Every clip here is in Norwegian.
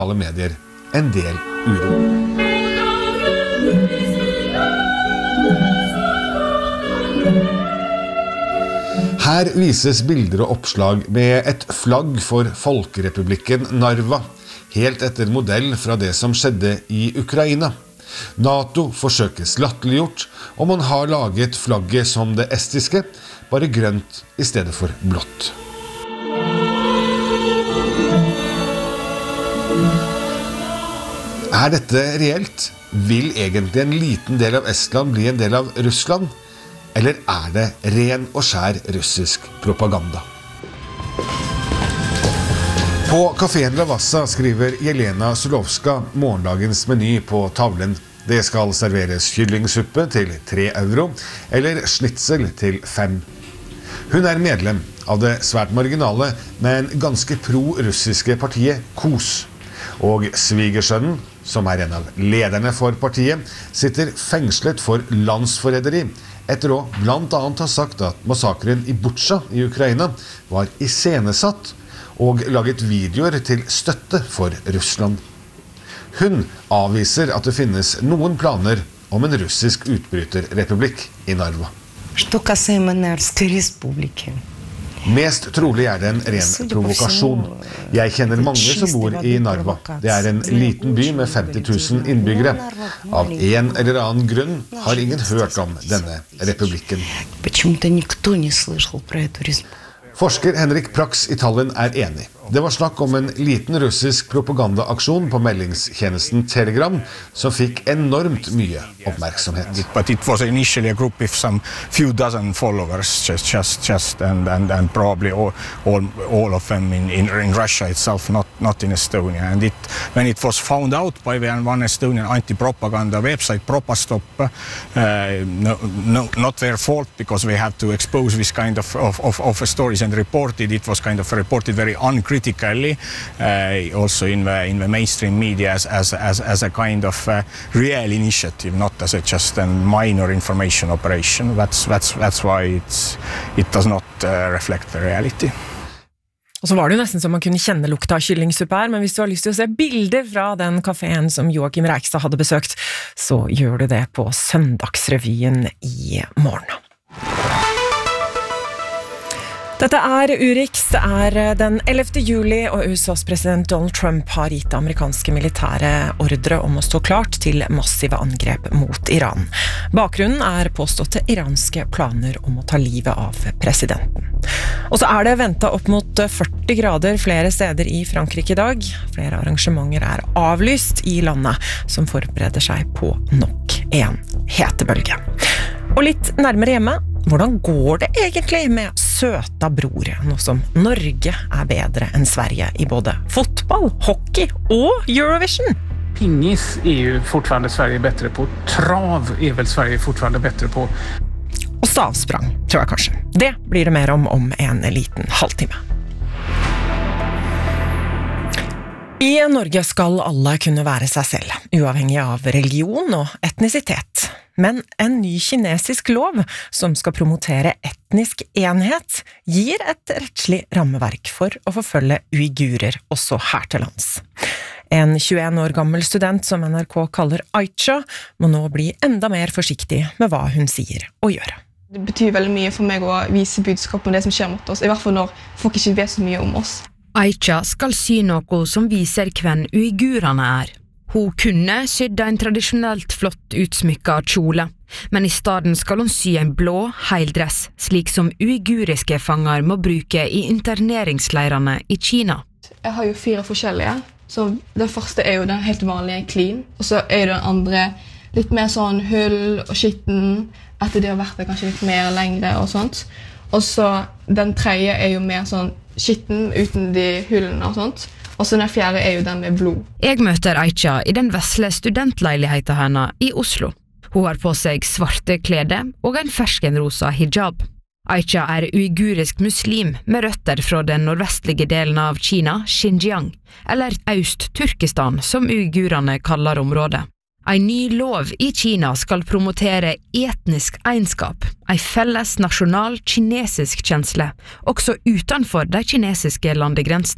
sosiale medier en del uro. Her vises bilder og oppslag med et flagg for Folkerepublikken Narva, helt etter modell fra det som skjedde i Ukraina. NATO forsøkes latterliggjort, og man har laget flagget som det estiske, bare grønt i stedet for blått. Er dette reelt? Vil egentlig en liten del av Estland bli en del av Russland? Eller er det ren og skjær russisk propaganda? På kaféen Lavassa skriver Jelena Sulovska morgendagens meny på tavlen. Det skal serveres kyllingsuppe til 3 euro, eller schnitzel til 5. Hun er medlem av det svært marginale, men ganske pro-russiske partiet KOS. Og svigersønnen, som er en av lederne for partiet, sitter fengslet for landsforræderi, etter å blant annet ha sagt at massakren i Butsja i Ukraina var iscenesatt og laget videoer til støtte for Russland. Hun avviser at det finnes noen planer om en russisk utbryterrepublikk i Narva. Что касаемо Нарвской республики. Mest trolig er det en ren provokasjon. Jeg kjenner mange som bor i Narva. Det er en liten by med 50 000 innbyggere. Av en eller annen grunn har ingen hørt om denne republikken. Почему-то никто не слышал про эту республику. Forsker Henrik Prax i Tallinn er enig. Det var snakk om en liten russisk propagandaaksjon på meldingstjenesten Telegram som fikk enormt mye oppmerksomhet. But it was initially a group with some few dozen followers, just and probably all of them in Russia itself, not in Estonia. And when it was found out by one Estonian anti-propaganda website, Propastop, not their fault because we had to expose this kind of stories and report it. It was kind of reported very uncritically, also in the mainstream media as a kind of real initiative, not as just a minor information operation. That's why it does not reflect the reality. Og så var det jo nesten som man kunne kjenne lukta av kyllingsuppe her, men hvis du har lyst til å se bilder fra den kaféen som Joakim Reigstad hadde besøkt, så gjør du det på Søndagsrevyen i morgen. Dette er Urix, det er den 11. juli, og USAs president Donald Trump har gitt amerikanske militære ordre om å stå klart til massive angrep mot Iran. Bakgrunnen er påståtte iranske planer om å ta livet av presidenten. Og så er det ventet opp mot 40 grader flere steder i Frankrike i dag. Flere arrangementer er avlyst i landet, som forbereder seg på nok en hetebølge. Og litt nærmere hjemme, hvordan går det egentlig med søta bror, nå som Norge er bedre enn Sverige i både fotball, hockey og Eurovision? Pingis är ju fortfarande Sverige bättre på. Trav är väl Sverige fortfarande bättre på. Og stavsprang, tror jeg kanskje. Det blir det mer om en liten halvtime. I Norge skal alle kunne være seg selv, uavhengig av religion og etnisitet. Men en ny kinesisk lov som skal promotere etnisk enhet gir et rettslig rammeverk for å forfølge uigurer også her til lands. En 21 år gammel student som NRK kaller Aicha må nå bli enda mer forsiktig med hva hun sier og gjør. Det betyr veldig mye for meg å vise budskap om det som skjer mot oss, i hvert fall når folk ikke vet så mye om oss. Aicha skal sy noe som viser hvem uigurene er. Hun kunne sydde en tradisjonelt flott utsmykket kjole, men i stedet skal hun sy en blå heildress, slik som uiguriske fanger må bruke i interneringsleirene i Kina. Jeg har jo 4 forskjellige, så den første er jo den helt vanlige clean, og så er den andre litt mer sånn hull og skitten, etter det har vært det kanskje litt mer lengre og sånt. Og så den tredje er jo mer sånn skitten uten de hullene og sånt. Og så den fjerde er jo den med blod. Jeg møter Aicha i den vesle studentleiligheten henne i Oslo. Hun har på seg svarte klede og en ferskenrosa hijab. Aicha er uigurisk muslim med røtter fra den nordvestlige delen av Kina, Xinjiang, eller Øst-Turkestan som uigurene kaller området. En ny lov i Kina skal promotere etnisk egenskap, en felles nasjonal kinesisk kjensle, også utenfor de kinesiske landegrensene.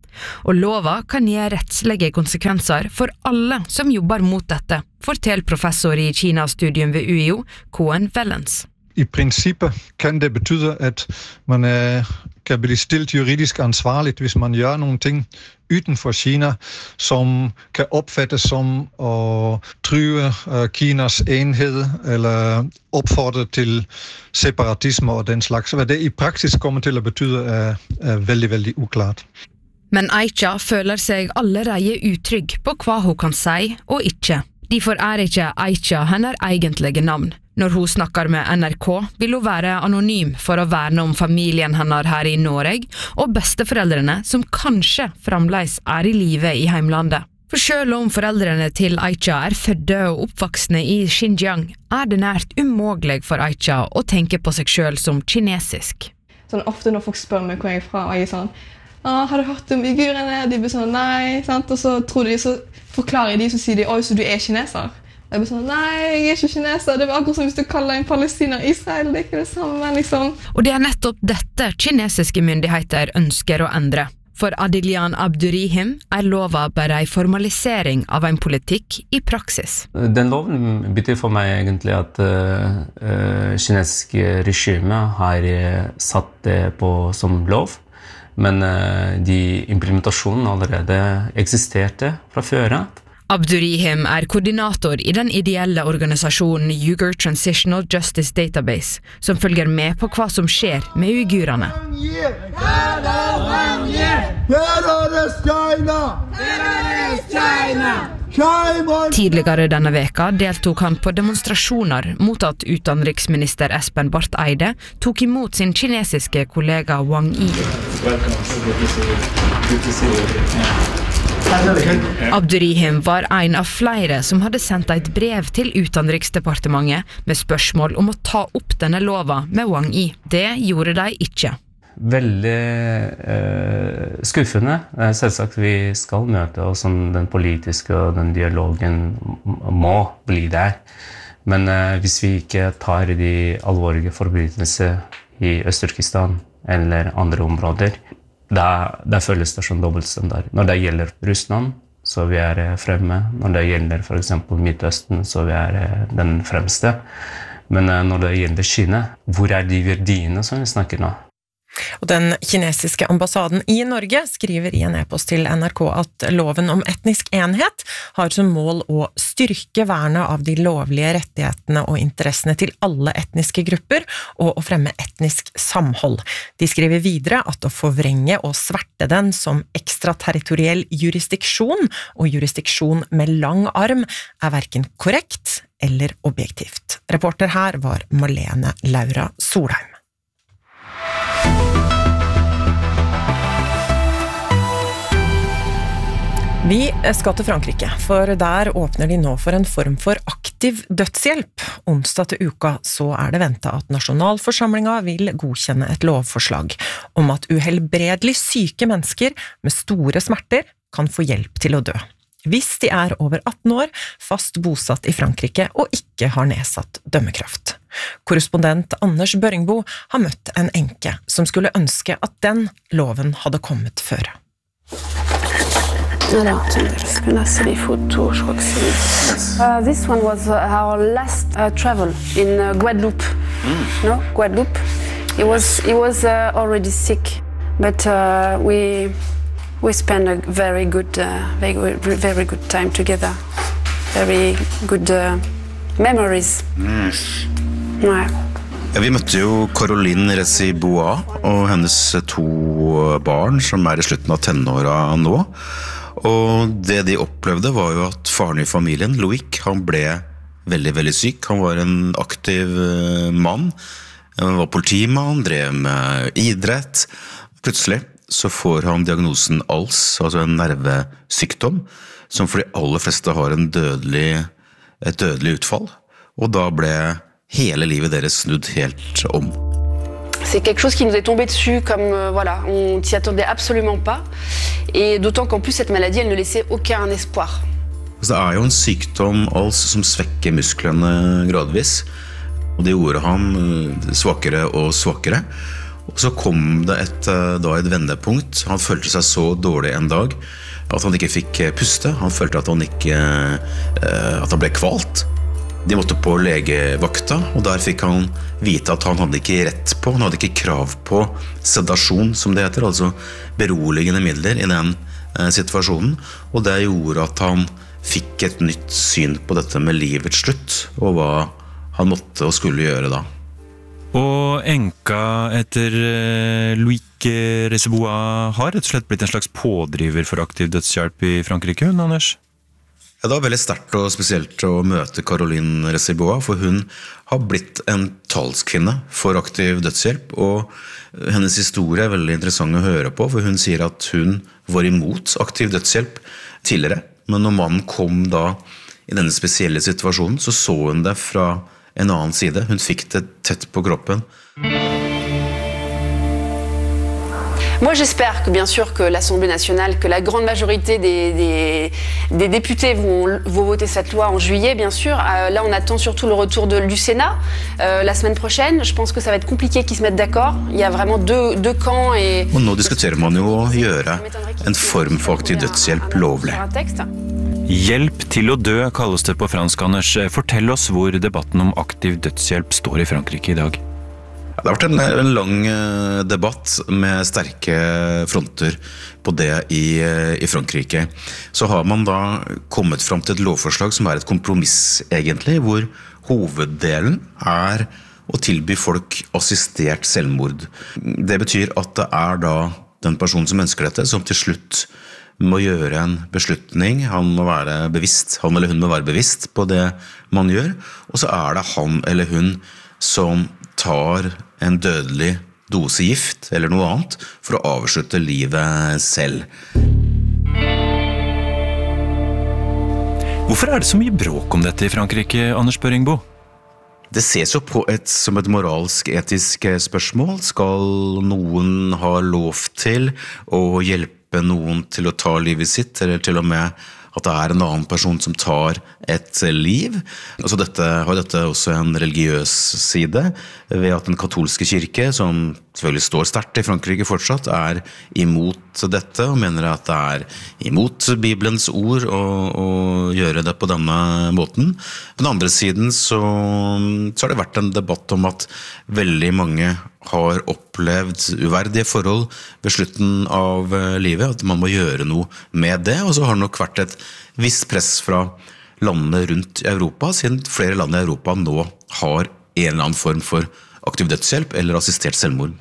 Og lova kan gi rettslige konsekvenser for alle som jobber mot dette, forteller professor i Kina-studium ved UiO, Koen Wellens. I princippet kan det betyde, at man kan bli stilt juridisk ansvarligt, hvis man gør nogle ting utenfor Kina, som kan opfattes som at true Kinas enhed, eller opfordre til separatisme og den slags. Hvad det i praksis kommer til at betyde, er veldig, veldig uklart. Men Aicha føler seg allerede utrygg på hva hun kan si og ikke. Derfor ikke Aicha hennes egentlige navn. Når hun snakker med NRK, vil hun være anonym for å verne om familien hennes her i Norge, og besteforeldrene som kanskje fremdeles i live i heimlandet. For selv om foreldrene til Aicha fødte og oppvoksne i Xinjiang, det nært umulig for Aicha å tenke på seg selv som kinesisk. Sånn, ofte når folk spør meg hvor jeg fra, og jeg sånn, har du hørt om uigurene? De blir sånn, nei, sant? Og så tror de, så forklarer de, så sier de, oi, så du kineser? Og jeg blir sånn, nei, jeg ikke kineser. Det var akkurat som hvis du kaller en palestiner Israel, det ikke det samme, liksom. Og det nettopp dette kinesiske myndigheter ønsker å endre. For Adilian Abdurihim lova bare en formalisering av en politikk i praksis. Den loven betyr for meg egentlig at kinesisk regime har satt det på som lov, men implementasjonen allerede eksisterte fra før. Abdurihim koordinator i den ideelle organisasjonen Uyghur Transitional Justice Database, som følger med på hva som skjer med uigurene. Tidligere denne veka deltok han på demonstrasjoner mot at utenriksminister Espen Barth Eide tok imot sin kinesiske kollega Wang Yi. Abdurihim var en av flere som hadde sendt et brev til Utenriksdepartementet med spørsmål om å ta opp denne lova med Wang Yi. Det gjorde de ikke. Veldig skuffende. Selvsagt vi skal møte oss som den politiske og den dialogen må bli der. Men hvis vi ikke tar de alvorlige forbrytelser i Øst-Turkestan eller andre områder, da føles det som dobbeltstandard. Når det gjelder Russland, så vi fremme. Når det gjelder for eksempel Midtøsten, så vi den fremste. Men når det gjelder Kina, hvor de verdiene som vi snakker nå? Og den kinesiske ambassaden i Norge skriver i en e-post til NRK at loven om etnisk enhet har som mål å styrke vernet av de lovlige rettighetene og interessene til alle etniske grupper og å fremme etnisk samhold. De skriver videre at å forvrenge og sverte den som ekstraterritoriell jurisdiksjon og jurisdiksjon med lang arm hverken korrekt eller objektivt. Reporter her var Marlene Laura Solheim. Vi skal til Frankrike, for der åpner de nå for en form for aktiv dødshjelp. Onsdag til uka så det ventet at nasjonalforsamlingen vil godkjenne et lovforslag om at uhelbredelig syke mennesker med store smerter kan få hjelp til å dø. Hvis de over 18 år, fast bosatt i Frankrike og ikke har nedsatt dømmekraft. Korrespondent Anders Børingbo har møtt en enke som skulle ønske at den loven hadde kommet før. Alors, est-ce qu'on a les photos? Je crois que c'est... this one was our last travel in Guadeloupe. No, Guadeloupe. He was already sick, but we spent a very good time together. Very good memories. Ouais. Ja, vi møtte jo Caroline Recibois og hennes 2 barn som i slutten av tenåra nå. Og det de opplevde var jo at faren i familien, Loic, han ble veldig, veldig syk. Han var en aktiv mann. Han var politimann, drev med idrett. Plutselig så får han diagnosen ALS, altså en nervesykdom, som for de aller fleste har et dødelig utfall. Og da ble hele livet deres snudd helt om. C'est quelque chose qui nous est tombé dessus comme voilà, on s'y attendait absolument pas et d'autant qu'en plus cette maladie elle ne laissait aucun espoir. Det jo en sykdom som svekker musklene gradvis, og det gjorde ham svakere og svakere. Og så kom det et vendepunkt. Han følte seg så dårlig en dag at han ikke fikk puste. Han følte at han ble kvalt. De måtte på legevakta, og der fikk han vite at han hadde ikke rett på, han hadde ikke krav på sedasjon, som det heter, altså beroligende midler i den situasjonen. Og det gjorde at han fikk et nytt syn på dette med livets slutt, og hva han måtte og skulle gjøre da. Og enka etter Loïc Reisebois har rett og slett blitt en slags pådriver for aktiv dødshjelp i Frankrike, hun, Anders? Ja, det var veldig sterkt og spesielt å møte Caroline Reisebois, for hun har blitt en talskvinne for aktiv dødshjelp, og hennes historie er veldig interessant å høre på, for hun sier at hun var imot aktiv dødshjelp tidligere, men når mannen kom da i denne spesielle situasjonen, så hun det fra en annen side. Hun fikk det tett på kroppen. Moi, j'espère que, bien sûr, que l'Assemblée nationale, que la grande majorité des députés vont voter cette loi en juillet, bien sûr. Là, on attend surtout le retour du Sénat la semaine prochaine. Je pense que ça va être compliqué qu'ils se mettent d'accord. Il y a vraiment deux camps. Og nå diskuterer man jo å gjøre en form for aktiv dødshjelp lovlig. Hjelp til å dø kalles det på fransk, Anders. Fortell oss hvor debatten om aktiv dødshjelp står i Frankrike i dag. Det har vært en lang debatt med sterke fronter på det i Frankrike. Så har man da kommet frem til et lovforslag som et kompromiss egentlig, hvor hoveddelen å tilby folk assistert selvmord. Det betyr at det da den personen som ønsker dette, som til slutt må gjøre en beslutning, han eller hun må være bevisst på det man gjør, og så det han eller hun som tar en dødelig dose gift eller noe annet for å avslutte livet selv. Hvorfor det så mye bråk om dette i Frankrike, Anders Børingbo? Det ses jo på som et moralsk, etisk spørsmål. Skal noen ha lov til å hjelpe noen til å ta livet sitt, eller til og med at det en annen person som tar et liv. Altså har dette også en religiøs side, ved at den katolske kirke, som selvfølgelig står sterkt i Frankrike fortsatt, imot dette, og mener at det imot Bibelens ord å gjøre det på denne måten. På den andre siden så har det vært en debatt om at veldig mange har opplevd uverdige forhold ved slutten av livet, at man må gjøre noe med det, og så har det nok vært et visst press fra landene rundt Europa, siden flere land i Europa nå har en eller annen form for aktiv dødshjelp eller assistert selvmord.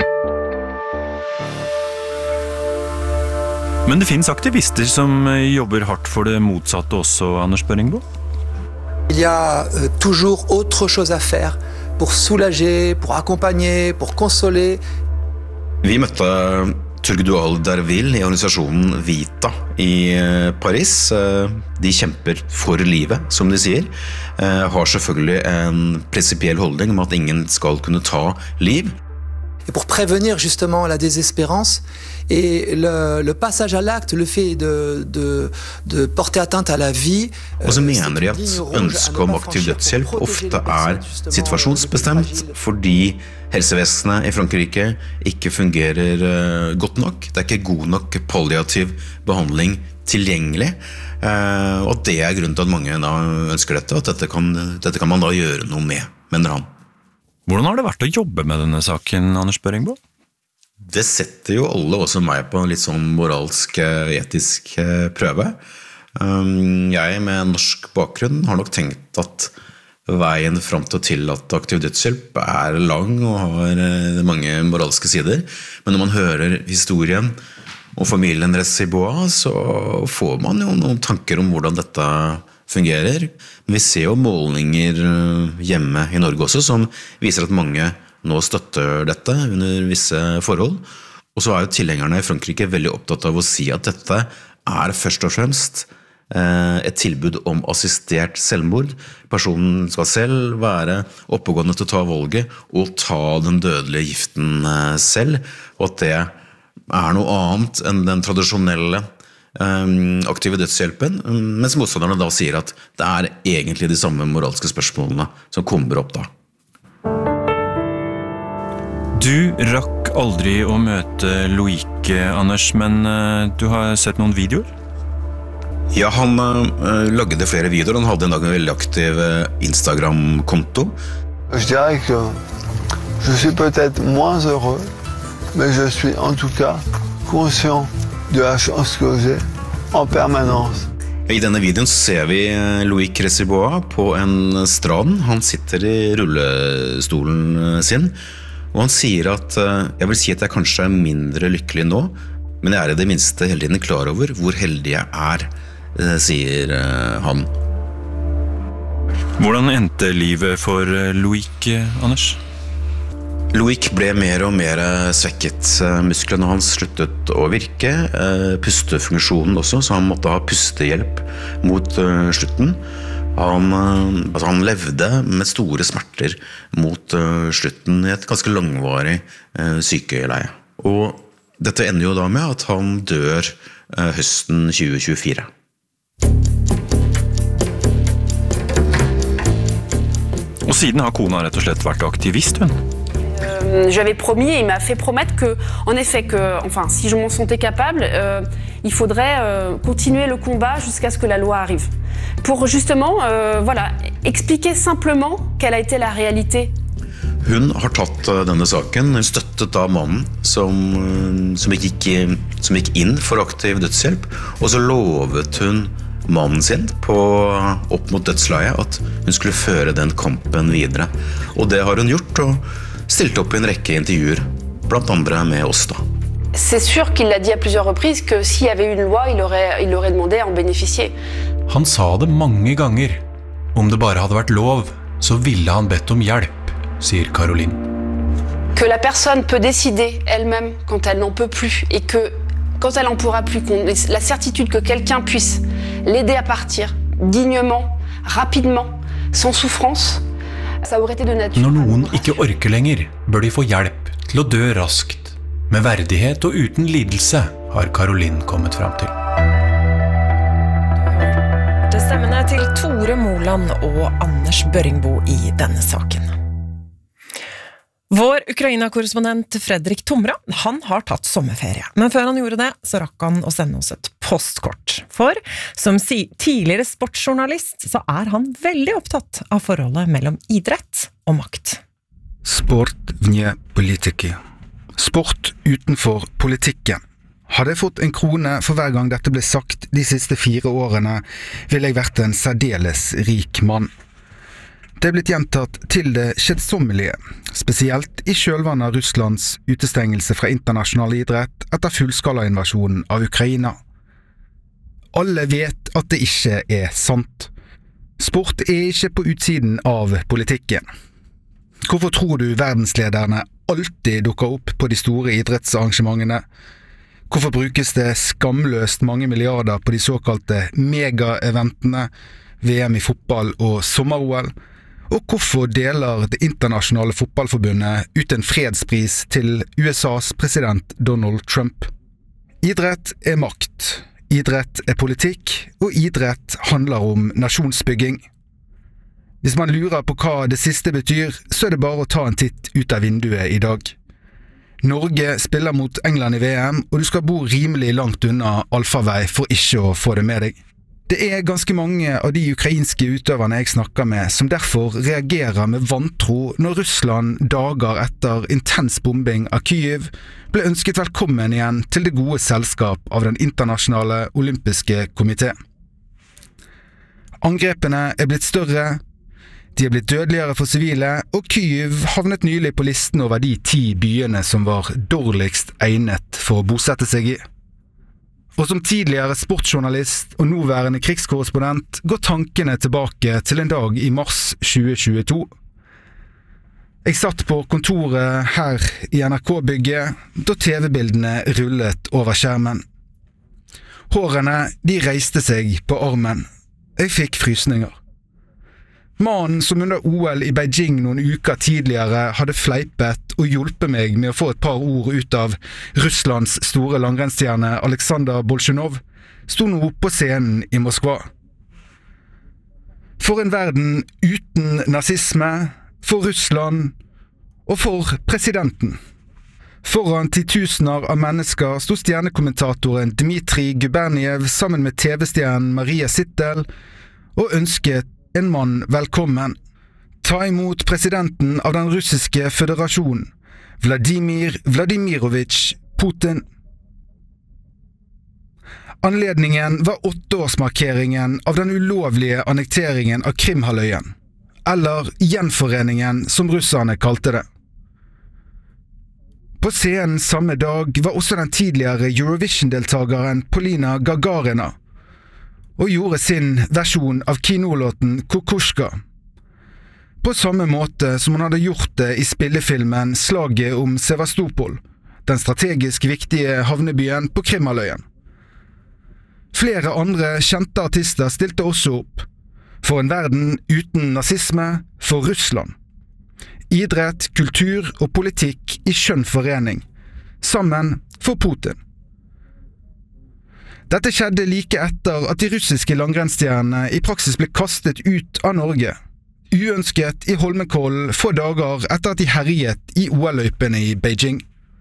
Men det finnes aktivister som jobber hardt for det motsatte også, Anders Børingbo? Il y a toujours autre chose à faire pour soulager, pour accompagner, pour consoler. Vi møtte Turgdual Derville i organisasjonen Vita i Paris. De kjemper for livet, som de sier. Har selvfølgelig en prinsipiell holdning om at ingen skal kunne ta liv. Et pour prévenir justement la désespérance et le passage à l'acte, le fait de porter atteinte à la vie. Og så mener de at ønsket om aktiv dødshjelp ofte situasjonsbestemt, fordi helsevesenet i Frankrike ikke fungerer godt nok. Det ikke god nok palliativ behandling tilgjengelig, og det grunnen til at mange da ønsker dette, og at dette kan man da gjøre noe med, mener han. Hvordan har det vært å jobbe med denne saken, Anders Børingbo? Det setter jo alle, også meg, på en litt sånn moralsk, etisk prøve. Jeg med norsk bakgrunn har nok tenkt at veien frem til å tillate aktiv dødshjelp lang og har mange moralske sider. Men når man hører historien og familien Reisebois, så får man jo noen tanker om hvordan dette fungerer. Men vi ser jo målinger hjemme i Norge også, som viser at mange nå støtter dette under visse forhold. Og så jo tilhengerne i Frankrike veldig opptatt av å si at dette først og fremst et tilbud om assistert selvmord. Personen skal selv være oppegående til å ta valget og ta den dødelige giften selv, og at det noe annet enn den tradisjonelle aktive dødshjelpen, mens motstanderne da sier at det egentlig de samme moralske spørsmålene som kommer opp da. Du rakk aldri å møte Loic, Anders, men du har sett noen videoer? Ja, han lagde flere videoer. Han hadde en dag en veldig aktiv Instagram-konto. Je dirais que je suis peut-être moins heureux, mais je suis en tout cas conscient de la chance que j'ai en permanence. I denne videoen så ser vi Loic Reciboa på en strand. Han sitter I rullestolen sin, og han sier at jeg vil si at jeg kanskje mindre lykkelig nå, men jeg I det minste hele tiden klar over hvor heldig jeg sier han. Hvordan endte livet for Loic, Anders? Loic ble mer og mer svekket. Musklene hans sluttet å virke, pustefunksjonen også, så han måtte ha pustehjelp mot slutten. Han levde med store smerter mot slutten I et ganske langvarig sykeleie. Og dette ender jo da med at han dør høsten 2024. Og siden har kona rett og slett vært aktivist, hun. J'avais promis et il m'a fait promettre que, en effet, enfin, si je m'en sentais capable, il faudrait continuer le combat jusqu'à ce que la loi arrive. Pour justement, voilà, expliquer simplement quelle a été la réalité. Hun har tatt denne saken, hun støttet da mannen som gikk inn for aktiv dødshjelp, og så lovet hun mannen sin opp mot dødsleiet at hun skulle føre den kampen videre. Og det har hun gjort, og stilt opp I en rekke intervjuer, blant andre med oss da. C'est sûr qu'il l'a dit à plusieurs reprises que s'il y avait une loi, il aurait demandé à en bénéficier. Han sa det mange ganger. Om det bare hadde vært lov, så ville han bedt om hjelp, sier Caroline. Que la personne peut décider elle-même quand elle n'en peut plus et que quand elle en pourra plus, la certitude que quelqu'un puisse l'aider à partir dignement, rapidement, sans souffrance, ça aurait été de nature. Når noen ikke orker lenger, bør de få hjelp til å dø raskt, med verdighet og uten lidelse, har Caroline kommet frem til. Det stemmene til Tore Moland og Anders Børringbo I denne saken. Vår Ukraina-korrespondent Fredrik Tomra, han har tatt sommerferie. Men før han gjorde det, så rakk han å sende oss et postkort. For som tidligere sportsjournalist, så han veldig opptatt av forholdet mellom idrett og makt. Sport vne politiki. Sport utenfor politikken. Hadde jeg fått en krone for hver gang dette ble sagt de siste 4 årene, ville jeg vært en særdeles rik mann. Det blitt gjentatt til det kjedsommelige, spesielt I kjølvannet av Russlands utestengelse fra internasjonal idrett etter fullskalainvasjonen av Ukraina. Alle vet at det ikke sant. Sport ikke på utsiden av politikken. Hvorfor tror du verdenslederne alltid dukker opp på de store idrettsarrangementene? Hvorfor brukes det skamløst mange milliarder på de såkalte mega-eventene, VM I fotball og sommer-OL? Og hvorfor deler det internasjonale fotballforbundet ut en fredspris til USAs president Donald Trump? Idrett makt, idrett politikk, og idrett handler om nasjonsbygging. Hvis man lurer på hva det siste betyr, så det bare å ta en titt ut av vinduet I dag. Norge spiller mot England I VM, og du skal bo rimelig langt unna alfavei for ikke å få det med deg. Det ganske mange av de ukrainske utøverne jeg snakker med som derfor reagerer med vantro når Russland dager etter intens bombing av Kyiv ble ønsket velkommen igjen til det gode selskap av den internasjonale olympiske komité. Angrepene blitt større, de blitt dødeligere for sivile, og Kyiv havnet nylig på listen over de 10 byene som var dårligst egnet for å bosette seg I. Og som tidligere sportsjournalist og nåværende krigskorrespondent går tankene tilbake til en dag I mars 2022. Jeg satt på kontoret her I NRK-bygget da TV-bildene rullet over skjermen. Hårene, de reiste seg på armen. Jeg fikk frysninger. Mannen som under OL I Beijing noen uker tidligere hadde fleipet og hjulpet meg med å få et par ord ut av Russlands store langrennsstjerne Aleksandr Bolsjunov, sto nå på scenen I Moskva. For en verden uten nazisme, for Russland og for presidenten. Foran titusener av mennesker sto stjernekommentatoren Dmitrij Guberniev sammen med TV-stjernen Maria Sittel og ønsket en mann velkommen. Ta imot presidenten av den russiske føderasjonen, Vladimir Vladimirovich Putin. Anledningen var 8-årsmarkeringen av den ulovlige annekteringen av Krimhalvøyen, eller gjenforeningen som russerne kalte det. På scenen samme dag var også den tidligere Eurovision-deltageren Polina Gagarina, og gjorde sin versjon av kinolåten Kukushka, på samme måte som hun hadde gjort det i spillefilmen Slaget om Sevastopol, den strategisk viktige havnebyen på Krimhalvøyen. Flere andre kjente artister stilte også opp, for en verden uten nazisme, for Russland. Idrett, kultur og politikk i skjønn forening, sammen for Putin. Dette skjedde like etter at de russiske langrennsstjernene i praksis ble kastet ut av Norge, uønsket i Holmenkollen få dager etter at de herjet i OL-løypene i Beijing.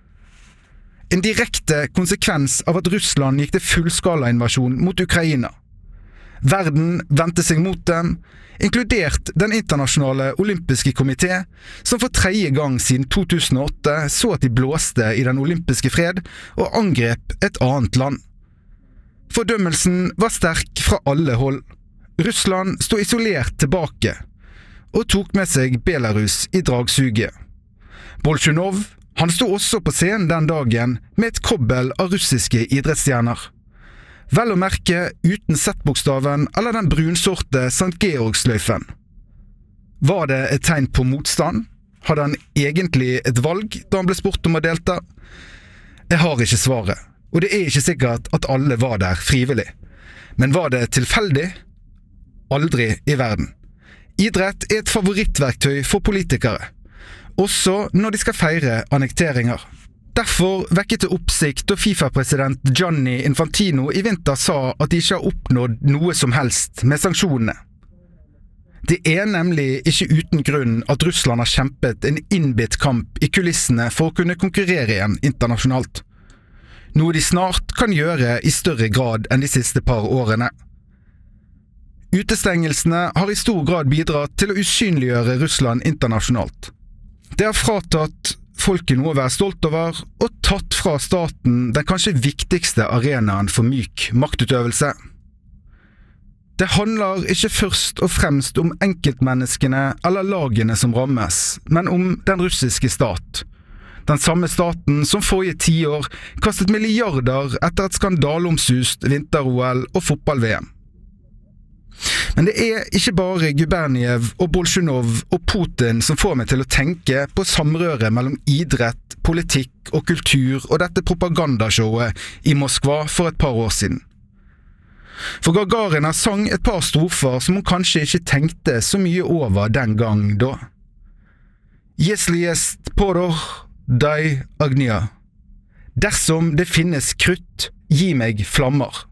En direkte konsekvens av at Russland gikk til fullskala-invasjon mot Ukraina. Verden vendte seg mot dem, inkludert den internasjonale olympiske komité, som for 3. gang siden 2008 så at de blåste i den olympiske fred og angrep et annet land. Fordømmelsen var sterk fra alle hold. Russland stod isolert tilbake, og tok med seg Belarus i dragsuget. Bolsjunov, han stod også på scenen den dagen med et kobbel av russiske idrettsstjerner. Vel å merke uten Z-bokstaven eller den brunsorte St. Georgsløyfen. Var det et tegn på motstand? Hadde han egentlig et valg da han ble spurt om å delta? Jeg har ikke svaret, og det er ikke sikkert at alle var der frivillig. Men var det tilfeldig? Aldri i verden. Idrett er et favorittverktøy for politikere, også når de skal feire annekteringer. Derfor vekket det oppsikt da FIFA-president Gianni Infantino i vinter sa at de ikke har oppnådd noe som helst med sanksjonene. Det er nemlig ikke uten grunn at Russland har kjempet en innbitt kamp i kulissene for å kunne konkurrere igjen internasjonalt. Noe de snart kan gjøre i større grad enn de siste par årene. Utestengelsene har i stor grad bidratt til å usynliggjøre Russland internasjonalt. Det har fratatt folket noe å være stolt over, og tatt fra staten den kanskje viktigste arenaen for myk maktutøvelse. Det handler ikke først og fremst om enkeltmenneskene eller lagene som rammes, men om den russiske stat. Den samme staten som forrige 10 år kastet milliarder etter et skandalomsust vinter-OL og fotball-VM. Men det er ikke bare Guberniev og Bolsjunov og Putin som får meg til å tenke på samrøret mellom idrett, politikk og kultur og dette propagandashowet i Moskva for et par år siden. For Gagarina sang et par strofer som hun kanskje ikke tenkte så mye over den gang da. Если есть порох, дай огня. Dersom det finnes krutt, gi meg flammer.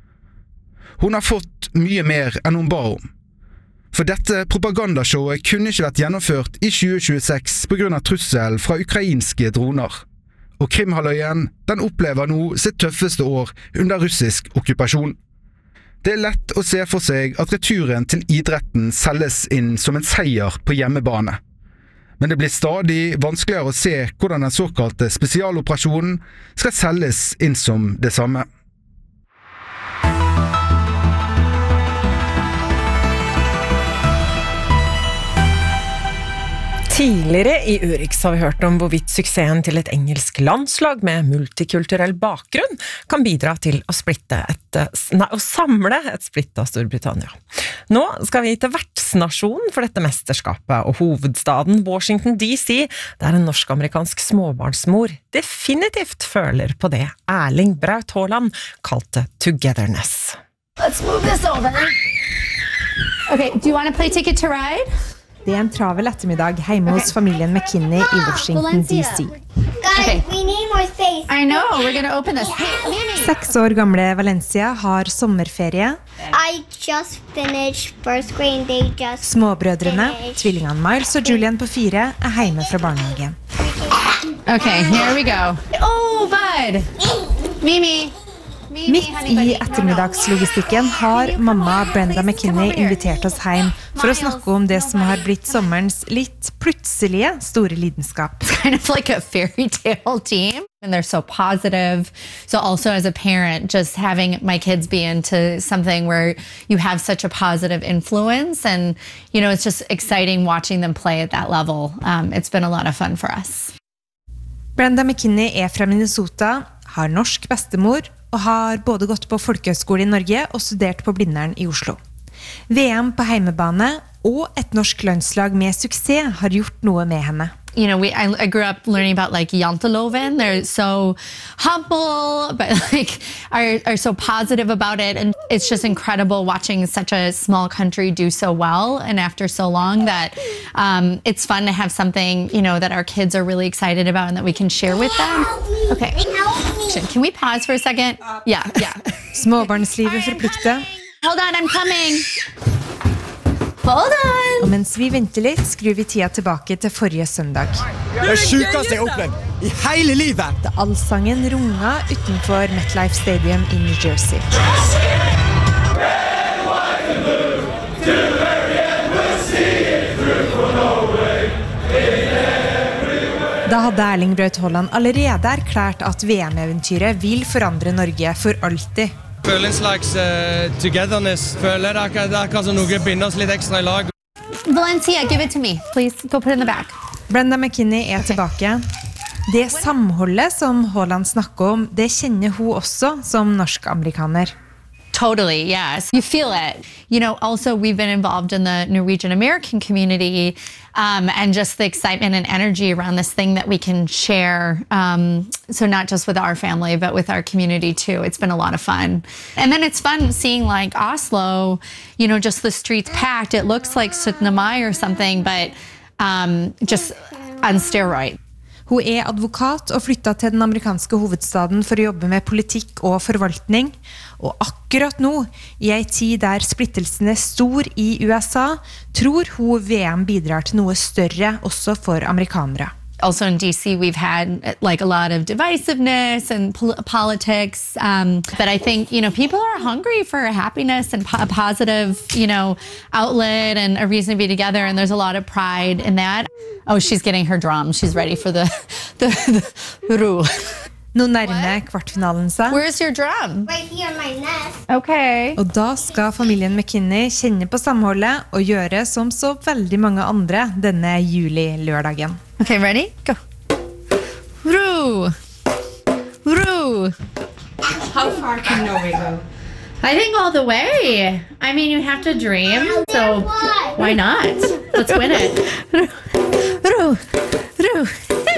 Hun har fått mye mer enn hun ba om. For dette propagandashowet kunne ikke vært gjennomført i 2026 på grunn av trussel fra ukrainske droner. Og Krimhalvøyen, den opplever nå sitt tøffeste år under russisk okkupasjon. Det er lett å se for seg at returen til idretten selges inn som en seier på hjemmebane. Men det blir stadig vanskeligere å se hvordan den såkalte spesialoperasjonen skal selges inn som det samme. Tidligere i Urix har vi hørt om hvorvidt suksessen til et engelsk landslag med multikulturell bakgrunn kan bidra til å samle et splittet Storbritannia. Nå skal vi til vertsnasjonen for dette mesterskapet, og hovedstaden Washington DC, der en norsk-amerikansk småbarnsmor definitivt føler på det Erling Braut Haaland kalte togetherness. Let's move this over. Okay, do you want to play Ticket to Ride? Det er en travel ettermiddag hjemme hos familien McKinney i Washington DC. Okay. We need more space. I know, we're going to open this. 6 år gamle Valencia har sommerferie. I just finished first grade. They just Småbrødrene, tvillingene Miles og Julian på 4, er hjemme fra barnehagen. Okay, here we go. Oh, bud. Mimi. Midt I ettermiddagslogistikken har mamma Brenda McKinney invitert oss hjem for å snakke om det som har blitt sommerens litt plutselige store lidenskap. It's kind of like a fairy tale team. And they're so positive. So also as a parent, just having my kids be into something where you have such a positive influence. And, you know, it's just exciting watching them play at that level. It's been a lot of fun for us. Brenda McKinney fra Minnesota, har norsk bestemor, og har både gått på folkehøyskole I Norge og studert på Blindern I Oslo. VM på heimebane og et norsk landslag med suksess har gjort noe med henne. You know, I grew up learning about like Janteloven. They're so humble, but like are so positive about it. And it's just incredible watching such a small country do so well. And after so long that it's fun to have something, you know, that our kids are really excited about and that we can share with them. Okay. Can we pause for a second? Yeah. Småbarnslivet forplikter. Hold on, I'm coming. Hold on. Og mens vi venter litt, skrur vi tida tilbake til forrige søndag. Det sykeste jeg opplevd I hele livet. Da allsangen runga utenfor MetLife Stadium I New Jersey. Da hadde Erling Braut Haaland allerede erklært at VM-eventyret vil forandre Norge for alltid. Føler en slags togetherness. Føler det akkurat som noe binder oss litt ekstra I lag. Valencia, give it to me. Please, go put it in the back. Brenda McKinney tilbake. Det samholdet som Haaland snakker om, det kjenner hun også som norsk-amerikaner. Totally, yes. You feel it. You know, also we've been involved in the Norwegian American community and just the excitement and energy around this thing that we can share. So not just with our family, but with our community too. It's been a lot of fun. And then it's fun seeing like Oslo, you know, just the streets packed. It looks like 17. Mai or something, but just on steroids. Hun advokat og flyttet til den amerikanske hovedstaden for å jobbe med politikk og forvaltning. Og akkurat nå, I en tid der splittelsen stor I USA, tror hun VM bidrar til noe større også for amerikanere. Also in DC, we've had like a lot of divisiveness and politics. But I think, you know, people are hungry for happiness and a positive, you know, outlet and a reason to be together. And there's a lot of pride in that. Oh, she's getting her drum. She's ready for the ru. Nå nærmer kvartfinalen seg. Where's your drum? Right here in my nest. Okay. Og da skal familien McKinney kjenne på samholdet og gjøre som så veldig mange andre denne juli-lørdagen. Okay, ready? Go. Ru. Ru. How far can Norway go? I think all the way. I mean, you have to dream, so why not? Let's win it. Ru. Ru.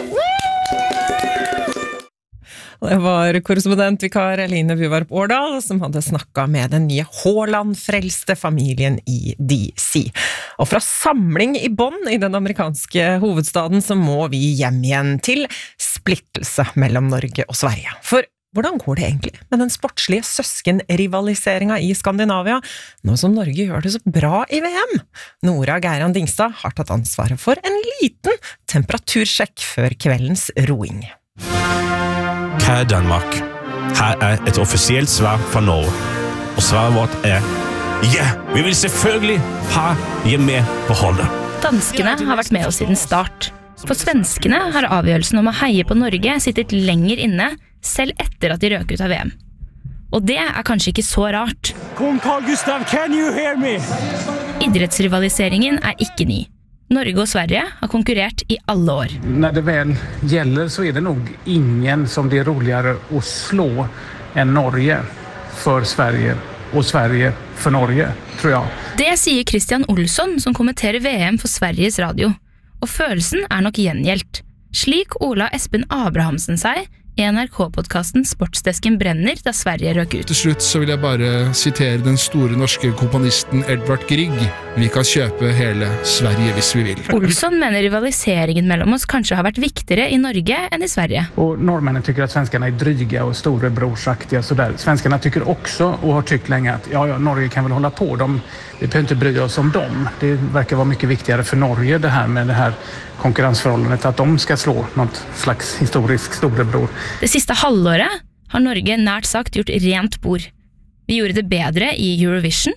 Det var korrespondentvikar Eline Buvarp Årdal som hadde snakket med den nye Haaland-frelste familien I DC. Og fra samling I Bonn I den amerikanske hovedstaden så må vi hjem igjen til splittelse mellom Norge og Sverige. For hvordan går det egentlig med den sportslige søskenrivaliseringen I Skandinavia, nå som Norge gjør det så bra I VM? Nora Geiran Dingstad har tatt ansvaret for en liten temperatursjekk før kveldens roing. Kære Danmark, her et offisielt svar fra Norge. Og svaret vårt ja, vi vil selvfølgelig ha jer med på holdet. Danskene har vært med oss siden start. For svenskene har avgjørelsen om å heie på Norge sittet lenger inne, selv etter at de røk ut av VM. Og det kanskje ikke så rart. Kong Carl Gustav, can you hear me? Idrettsrivaliseringen ikke ny. Norge og Sverige har konkurrert I alle år. När det väl gäller så det nog ingen som det roligare att slå än Norge för Sverige och Sverige för Norge, tror jag. Det sier Christian Olsson som kommenterer VM for Sveriges Radio. Og følelsen nok gjengjeldt. Slik Ola Espen Abrahamsen seg I NRK-podcasten Sportsdesken brenner da Sverige røk ut. Til slutt så vil jeg bare sitere den store norske komponisten Edvard Grieg. Vi kan kjøpe hele Sverige hvis vi vil. Olsson mener rivaliseringen mellom oss kanskje har vært viktigere I Norge enn I Sverige. Och norrmännen tycker att svenskarna är dryga och storebrorsaktiga sådär. Svenskarna tycker också och har tyckt länge att ja, Norge kan väl hålla på. Vi behöver inte bry oss om dem. Det verkar vara mycket viktigare för Norge det här med det här konkurrensförhållandet att de ska slå något slags historisk storebror. Det siste halvåret har Norge nært sagt gjort rent bord. Vi gjorde det bedre I Eurovision.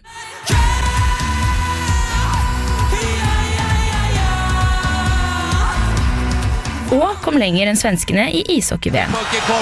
Og kom lenger enn svenskene I ishockey-VM.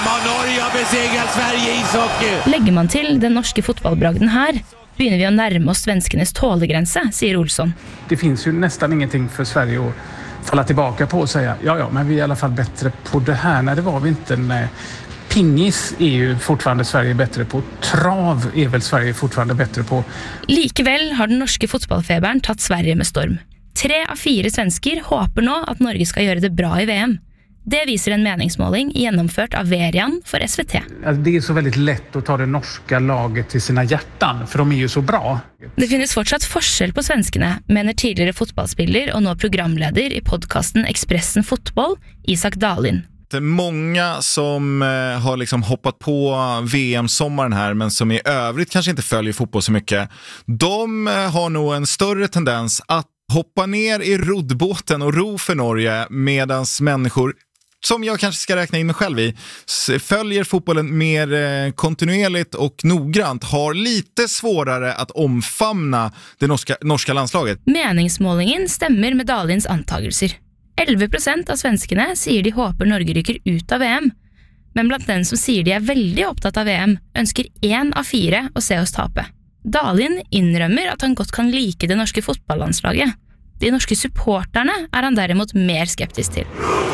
Legger man til den norske fotballbragden her, begynner vi å nærme oss svenskenes tålegrense, sier Olsson. Det finns ju nästan ingenting för Sverige att falla tillbaka på och säga ja, men vi är I alla fall bättre på det här. Nej, det var vi inte. Nej. Pingis är ju fortfarande Sverige bättre på. Trav är väl Sverige fortfarande bättre på. Likevel har den norske fotballfeberen tatt Sverige med storm. 3 av 4 svensker håper nå at Norge skal gjøre det bra I VM. Det viser en meningsmåling gjennomført av Verian for SVT. Det är så väldigt lätt att ta det norska laget till sina hjärtan, för de är ju så bra. Det finnes fortsatt forskjell på svenskene, mener tidligere fotballspiller og nå programleder I podcasten Expressen Fotboll, Isak Dahlin. Det är många som har liksom hoppat på VM-sommaren här men som I övrigt kanske inte följer fotboll så mycket. De har nog en större tendens att hoppa ner I roddbåten och ro för Norge medans människor som jag kanske ska räkna in mig själv I följer fotbollen mer kontinuerligt och noggrant har lite svårare att omfamna det norska landslaget. Meningsmålingen stemmer med Dahlins antagelser. 11% av svenskene sier de håper Norge rykker ut av VM. Men blant den som sier de veldig opptatt av VM, ønsker 1 av 4 å se oss tape. Dahlin innrømmer at han godt kan like det norske fotballandslaget. De norske supporterne han derimot mer skeptisk til.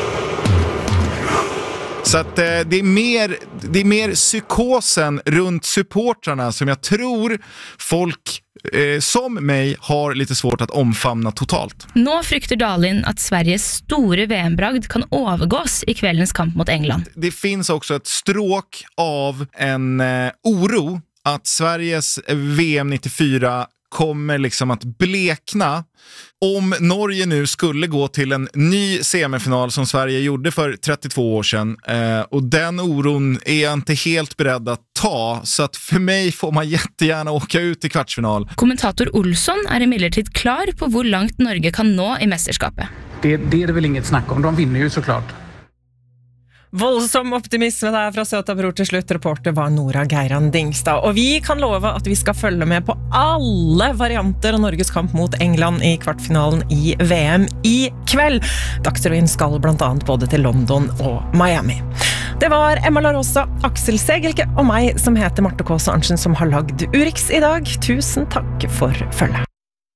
Så att det är mer psykosen runt supportrarna som jag tror folk som mig har lite svårt att omfamna totalt. Nå frykter Dahlin att Sveriges store VM-bragd kan overgås I kvällens kamp mot England. Det finns också ett stråk av en oro att Sveriges VM 94 kommer liksom att blekna om Norge nu skulle gå till en ny semifinal som Sverige gjorde för 32 år sedan. Och den oron är jag inte helt beredd att ta, så att för mig får man jättegärna åka ut I kvartsfinal. Kommentator Olsson imidlertid klar på hvor langt Norge kan nå I mesterskapet. Det är det väl inget snack om, de vinner ju såklart. Voldsom optimisme der fra Søta Bror til slutt. Reporter var Nora Geiran Dingstad. Og vi kan love at vi skal følge med på alle varianter av Norges kamp mot England I kvartfinalen I VM I kveld. Dagsrevyen skal blant annet både til London og Miami. Det var Emma La Rosa, Aksel Segelke og meg som heter Marte Kåse Arntzen som har lagd Urix I dag. Tusen takk for følget.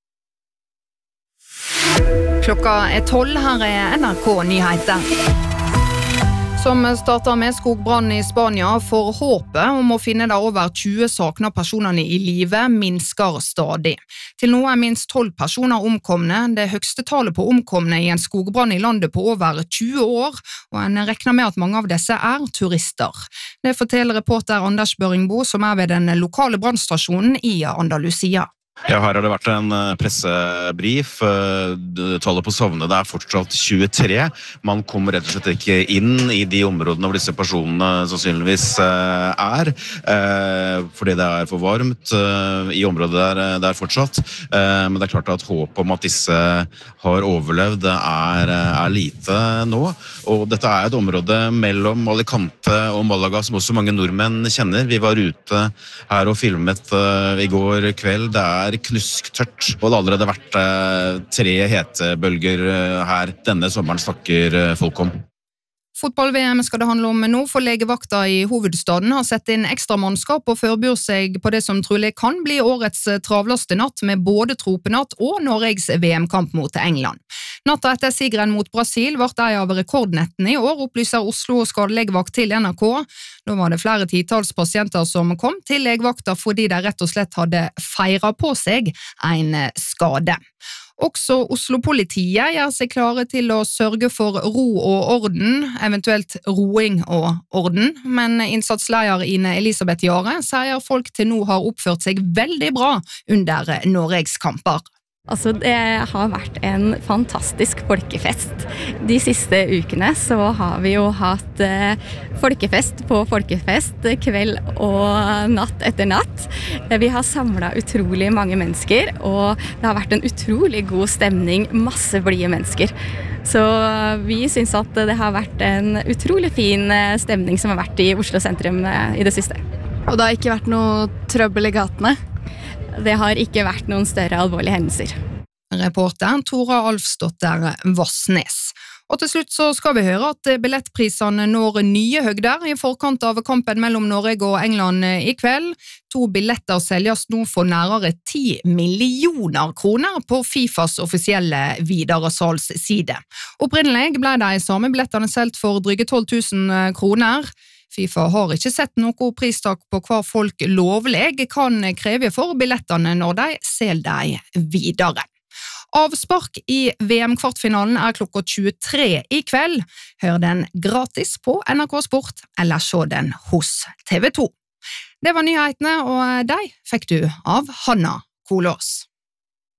Klokka 12, her NRK Nyheter. Som starter med skogbrann I Spania for håpet om å finne der over 20 sakna personene I live minsker stadig. Til nå minst 12 personer omkomne, det høgste tallet på omkomne I en skogbrann I landet på over 20 år, og en regner med at mange av disse turister. Det forteller reporter Anders Børingbo som ved den lokale brannstasjonen I Andalusia. Ja, her har det vært en pressebrif. Tallet på sovnede fortsatt 23. Man kommer rett og slett ikke inn I de områdene hvor disse personene sannsynligvis fordi det for varmt I området der fortsatt. Men det klart at håp om at disse har overlevd lite nå. Og dette et område mellom Alicante og Malaga som også mange nordmenn kjenner. Vi var ute her og filmet I går kveld. Det knusktørt, og det har allerede vært 3 hetebølger her denne sommeren snakker folk om. Fotball-VM skal det handle om nå, for legevakta I hovedstaden har sett inn ekstra mannskap og forbyr seg på det som trolig kan bli årets travleste natt med både tropenatt og Norges VM-kamp mot England. Natta etter sigeren mot Brasil ble av rekordnettene I år, opplyser Oslo skadelegevakt til NRK. Da var det flere titals pasienter som kom til legevakta fordi de rett og slett hadde feiret på seg en skade. Også Oslo-politiet gjør seg klare til å sørge for ro og orden, eventuelt roing og orden, men innsatsleder Ine Elisabeth Jare sier folk til nå har oppført seg veldig bra under Norges kamper. Altså, det har vært en fantastisk folkefest. De siste ukene så har vi jo hatt folkefest på folkefest, kveld og natt etter natt. Vi har samlet utrolig mange mennesker, og det har vært en utrolig god stemning, masse blide mennesker. Så vi synes at det har vært en utrolig fin stemning som har vært i Oslo sentrum i det siste. Og det har ikke vært noe trøbbel i gatene? Det har ikke vært noen større alvorlige hendelser. Reporter Tora Alfsdotter Vossnes. Og til slutt så skal vi høre at billettprisene når nye høgder i forkant av kampen mellom Norge og England i kveld. 2 billetter selges nå for nærmere 10 millioner kroner på FIFAs offisielle videresalgsside. Opprinnelig ble de samme billettene solgt for dryge 12 000 kroner. FIFA har ikke sett noe pristak på hva folk lovlig kan kreve for billettene når de selger dem videre. Avspark i VM-kvartfinalen klokka 23 i kveld. Hør den gratis på NRK Sport, eller se den hos TV 2. Det var nyhetene, og de fikk du av Hanna Kolås.